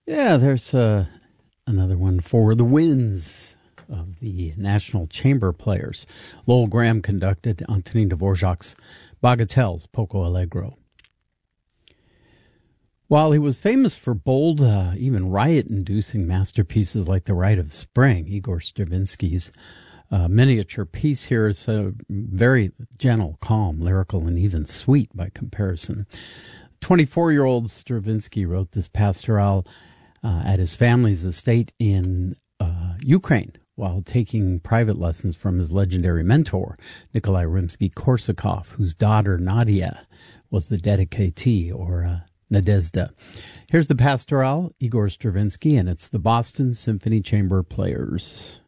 Yeah, there's another one for the winds of the National Chamber Players. Lowell Graham conducted Antonin Dvorak's Bagatelle's Poco Allegro. While he was famous for bold, even riot-inducing masterpieces like The Rite of Spring, Igor Stravinsky's miniature piece here is very gentle, calm, lyrical, and even sweet by comparison. 24-year-old Stravinsky wrote this pastoral at his family's estate in Ukraine while taking private lessons from his legendary mentor, Nikolai Rimsky-Korsakov, whose daughter Nadia was the dedicatee, or Nadezhda. Here's the pastoral, Igor Stravinsky, and it's the Boston Symphony Chamber Players.